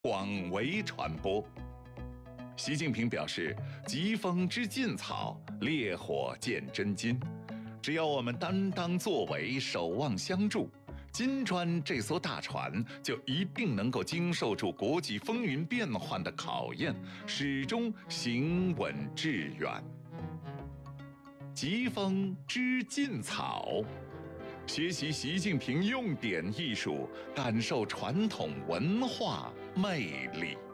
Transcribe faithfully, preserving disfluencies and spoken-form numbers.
广为传播。习近平表示，疾风知劲草，烈火见真金。只要我们担当作为，守望相助，金砖这艘大船就一定能够经受住国际风云变幻的考验，始终行稳致远。疾风知劲草，学习习近平用典艺术，感受传统文化魅力。